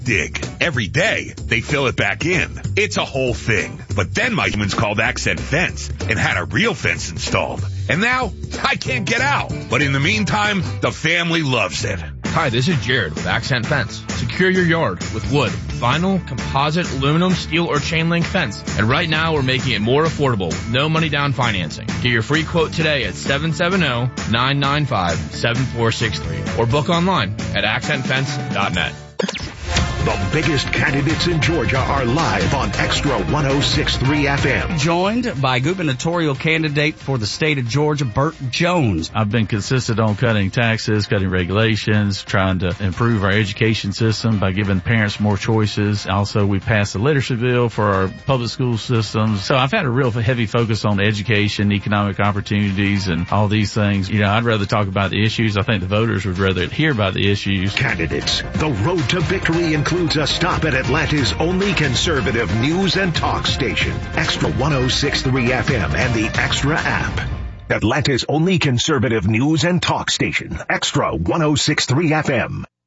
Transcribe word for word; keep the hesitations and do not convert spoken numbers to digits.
dig. Every day, they fill it back in. It's a whole thing. But then my humans called Accent Fence and had a real fence installed. And now, I can't get out. But in the meantime, the family loves it. Hi, this is Jared with Accent Fence. Secure your yard with wood, vinyl, composite, aluminum, steel, or chain link fence. And right now, we're making it more affordable. No money down financing. Get your free quote today at seven seven zero, nine nine five, seven four six three or book online at accent fence dot net. The biggest candidates in Georgia are live on Extra one oh six point three F M. Joined by gubernatorial candidate for the state of Georgia, Burt Jones. I've been consistent on cutting taxes, cutting regulations, trying to improve our education system by giving parents more choices. Also, we passed a literacy bill for our public school systems. So I've had a real heavy focus on education, economic opportunities, and all these things. You know, I'd rather talk about the issues. I think the voters would rather hear about the issues. Candidates, the road to victory includes a stop at Atlanta's only conservative news and talk station, Extra one oh six point three F M and the Extra app. Atlanta's only conservative news and talk station, Extra one oh six point three F M.